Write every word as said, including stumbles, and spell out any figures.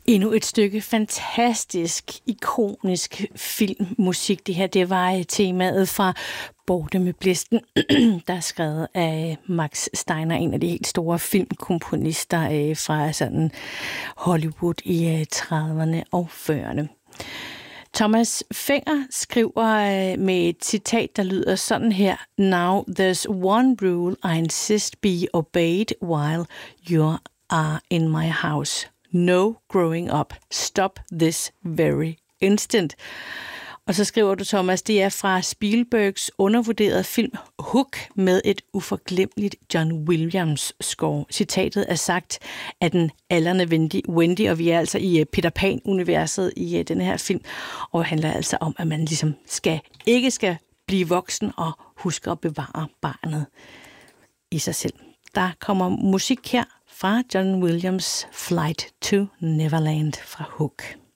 Endnu et stykke fantastisk, ikonisk filmmusik. Det her, det var temaet fra Borte med Blæsten, der er skrevet af Max Steiner, en af de helt store filmkomponister fra sådan Hollywood i trediverne og fyrrerne. Thomas Fenger skriver med et citat, der lyder sådan her: Now there's one rule I insist be obeyed while you are in my house. No growing up. Stop this very instant. Og så skriver du, Thomas, det er fra Spielbergs undervurderede film Hook med et uforglemmeligt John Williams score. Citatet er sagt af den aldrende Wendy, Wendy, og vi er altså i Peter Pan-universet i den her film, og det handler altså om, at man ligesom skal, ikke skal blive voksen og huske at bevare barnet i sig selv. Der kommer musik her fra John Williams' Flight to Neverland fra Hook.